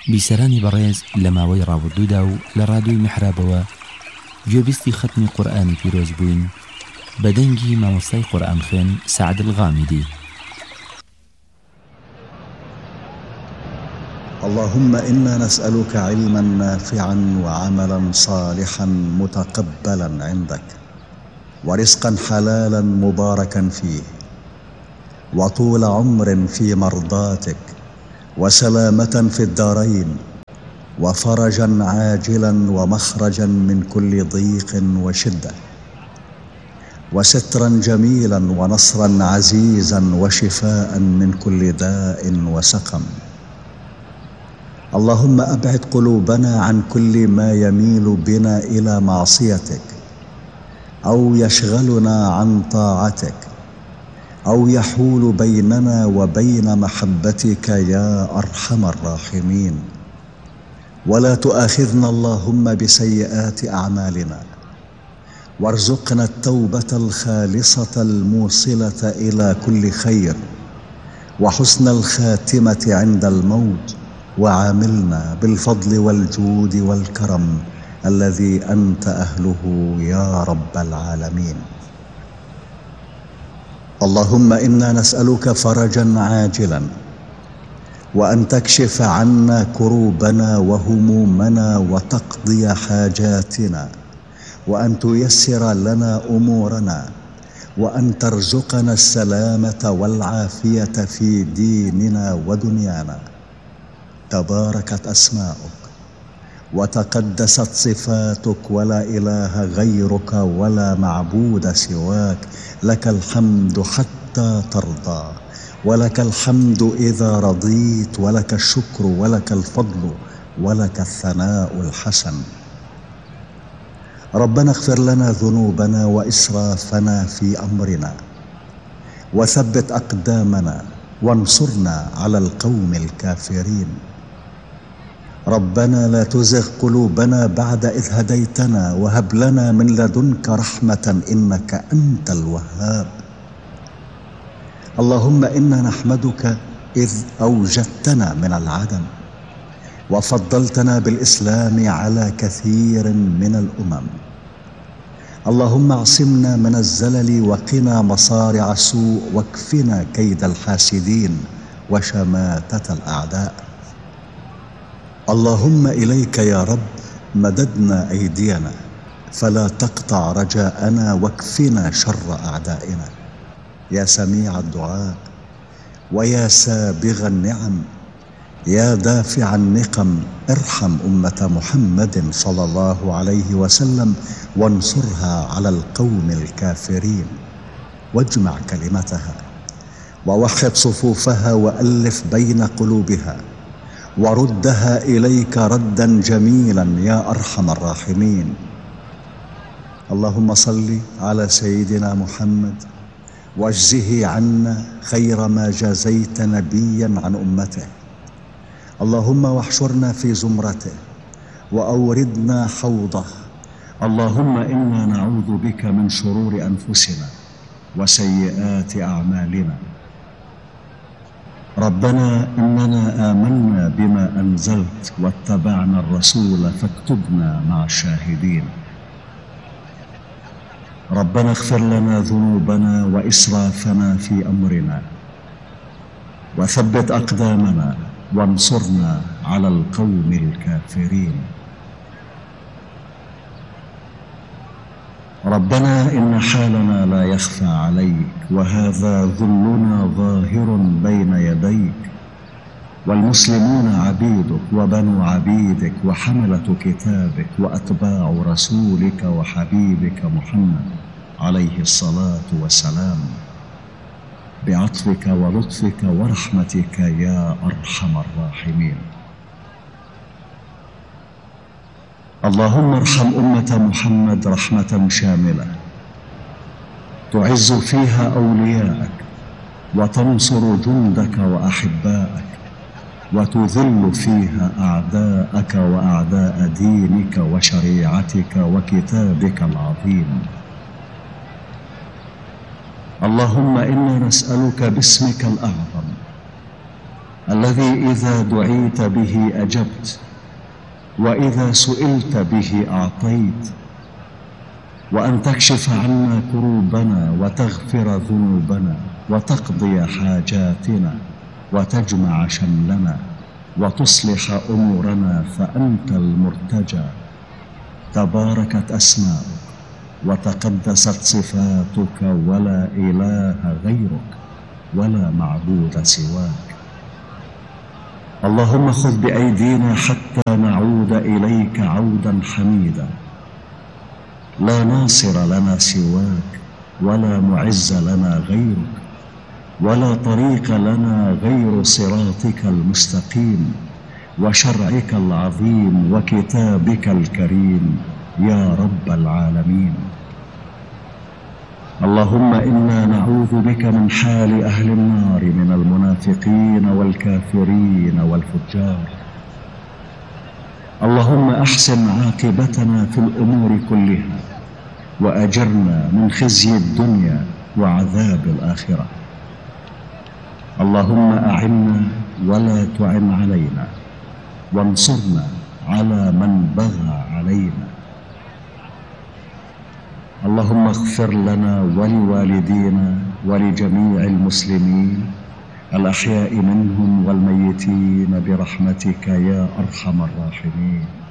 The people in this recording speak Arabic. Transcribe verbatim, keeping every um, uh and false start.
بیسەرانی بەڕێز لە ماوەی ڕابردوودا و لە ڕادیۆی میحرابەوە گوێبیستی ختمی قورئانی پیرۆز بووین بە دەنگی مامۆستای قورئان خوێن سعد الغامدی. اللهم إنا نسألك علما نافعا وعملا صالحا متقبلا عندك ورزقا حلالا مباركا فيه وطول عمر في مرضاتك وسلامة في الدارين وفرجا عاجلا ومخرجا من كل ضيق وشدة وسترا جميلا ونصرا عزيزا وشفاء من كل داء وسقم. اللهم أبعد قلوبنا عن كل ما يميل بنا إلى معصيتك أو يشغلنا عن طاعتك أو يحول بيننا وبين محبتك يا أرحم الراحمين. ولا تؤاخذنا اللهم بسيئات أعمالنا وارزقنا التوبة الخالصة الموصلة إلى كل خير وحسن الخاتمة عند الموت وعاملنا بالفضل والجود والكرم الذي أنت أهله يا رب العالمين. اللهم إنا نسألك فرجا عاجلا وأن تكشف عنا كروبنا وهمومنا وتقضي حاجاتنا وأن تيسر لنا أمورنا وأن ترزقنا السلامة والعافية في ديننا ودنيانا. تباركت أسماؤك وتقدست صفاتك ولا إله غيرك ولا معبود سواك. لك الحمد حتى ترضى ولك الحمد إذا رضيت ولك الشكر ولك الفضل ولك الثناء الحسن. ربنا اغفر لنا ذنوبنا وإسرافنا في أمرنا وثبت أقدامنا وانصرنا على القوم الكافرين. ربنا لا تزغ قلوبنا بعد إذ هديتنا وهب لنا من لدنك رحمة إنك أنت الوهاب. اللهم إنا نحمدك إذ أوجدتنا من العدم وفضلتنا بالإسلام على كثير من الأمم. اللهم اعصمنا من الزلل وقنا مصارع السوء واكفنا كيد الحاسدين وشماتة الأعداء. اللهم إليك يا رب مددنا أيدينا فلا تقطع رجاءنا واكفنا شر أعدائنا. يا سميع الدعاء ويا سابغ النعم يا دافع النقم ارحم أمة محمد صلى الله عليه وسلم وانصرها على القوم الكافرين واجمع كلمتها ووحد صفوفها وألف بين قلوبها وردها إليك ردا جميلا يا أرحم الراحمين. اللهم صل على سيدنا محمد واجزه عنا خير ما جازيت نبيا عن أمته. اللهم واحشرنا في زمرته وأوردنا حوضه. اللهم إنا نعوذ بك من شرور أنفسنا وسيئات أعمالنا. ربنا إننا آمنا بما أنزلت واتبعنا الرسول فاكتبنا مع الشاهدين. ربنا اغفر لنا ذنوبنا وإسرافنا في أمرنا وثبت أقدامنا وانصرنا على القوم الكافرين. ربنا إن حالنا لا يخفى عليك وهذا ذلنا ظاهر بين يديك والمسلمون عبيدك وبنو عبيدك وحملة كتابك وأتباع رسولك وحبيبك محمد عليه الصلاة والسلام بعطفك ولطفك ورحمتك يا أرحم الراحمين. اللهم ارحم أمة محمد رحمة شاملة تعز فيها أولياءك وتنصر جندك وأحباءك وتذل فيها أعداءك وأعداء دينك وشريعتك وكتابك العظيم. اللهم إنا نسألك باسمك الأعظم الذي إذا دعيت به أجبت، وإذا سئلت به أعطيت، وأن تكشف عنا كروبنا وتغفر ذنوبنا وتقضي حاجاتنا وتجمع شملنا وتصلح أمورنا، فأنت المرتجى. تباركت أسماؤك وتقدست صفاتك، ولا إله غيرك ولا معبود سواك. اللهم خذ بأيدينا حتى نعود إليك عودا حميدا. لا ناصر لنا سواك، ولا معز لنا غيرك، ولا طريق لنا غير صراطك المستقيم وشرعك العظيم وكتابك الكريم يا رب العالمين. اللهم إنا نعوذ بك من حال أهل النار من المنافقين والكافرين والفجار. اللهم أحسن عاقبتنا في الأمور كلها، وأجرنا من خزي الدنيا وعذاب الآخرة. اللهم أعنا ولا تعن علينا، وانصرنا على من بغى علينا. اللهم اغفر لنا ولوالدينا ولجميع المسلمين الأحياء منهم والميتين برحمتك يا أرحم الراحمين.